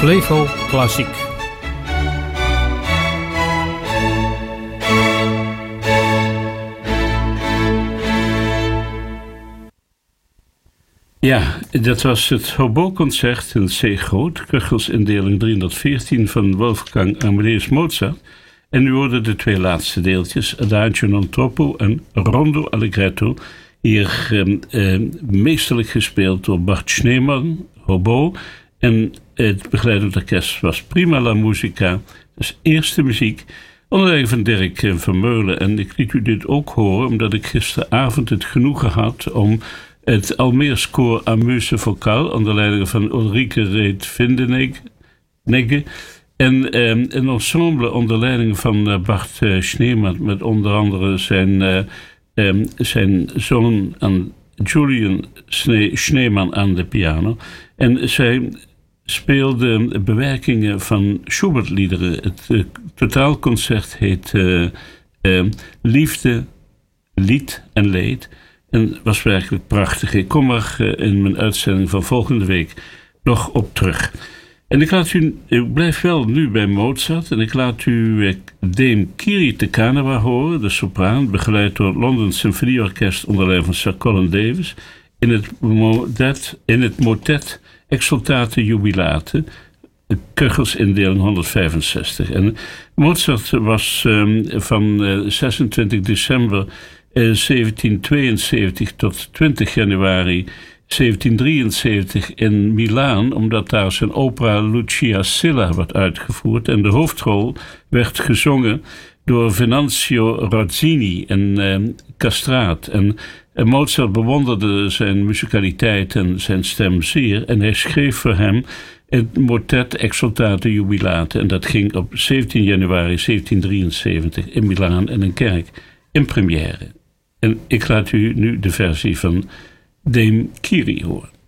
Flevo Klassiek. Ja, dat was het Hobo-concert in C groot, Köchelsindeling 314 van Wolfgang Amadeus Mozart. En nu worden de twee laatste deeltjes, Adagio non troppo en Rondo Allegretto, hier meesterlijk gespeeld door Bart Schneemann, hobo. En het begeleidend orkest was Prima la Musica, dus eerste muziek, onder leiding van Dirk Vermeulen. En ik liet u dit ook horen, omdat ik gisteravond het genoegen had om het Almeers koor Amuse Vocal onder leiding van Ulrike Reet-Vindenegge en een ensemble onder leiding van Bart Schneemann met onder andere zijn zoon Julian Schneemann aan de piano. En zij speelde bewerkingen van Schubert-liederen. Het totaalconcert heet Liefde, Lied en Leed. En was werkelijk prachtig. Ik kom er in mijn uitzending van volgende week nog op terug. En ik blijf wel nu bij Mozart. En ik laat u Dame Kiri te Caneva horen, de sopraan, begeleid door het London Symfonieorkest onder leiding van Sir Colin Davis, in het motet Exultate Jubilate, Köchelsindeling 165. En Mozart was van 26 december 1772 tot 20 januari 1773 in Milaan, omdat daar zijn opera Lucia Silla werd uitgevoerd en de hoofdrol werd gezongen door Venanzio Rozzini en Castraat. En Mozart bewonderde zijn muzikaliteit en zijn stem zeer en hij schreef voor hem het motet Exultate Jubilate en dat ging op 17 januari 1773 in Milaan in een kerk in première. En ik laat u nu de versie van Dame Kiri horen.